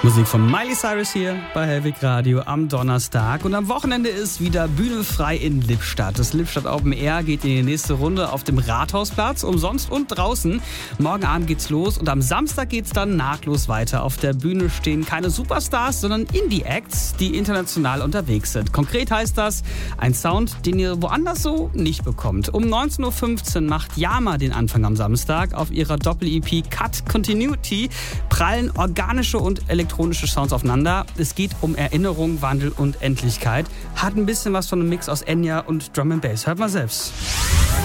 Musik von Miley Cyrus hier bei Hellwig Radio am Donnerstag. Und am Wochenende ist wieder Bühne frei in Lippstadt. Das Lippstadt Open Air geht in die nächste Runde auf dem Rathausplatz, umsonst und draußen. Morgen Abend geht's los und am Samstag geht's dann nahtlos weiter. Auf der Bühne stehen keine Superstars, sondern Indie-Acts, die international unterwegs sind. Konkret heißt das, ein Sound, den ihr woanders so nicht bekommt. Um 19.15 Uhr macht Yama den Anfang am Samstag. Auf ihrer Doppel-EP Cut Continuity prallen organische und elektronische Sounds aufeinander. Es geht um Erinnerung, Wandel und Endlichkeit. Hat ein bisschen was von einem Mix aus Enya und Drum and Bass. Hört mal selbst.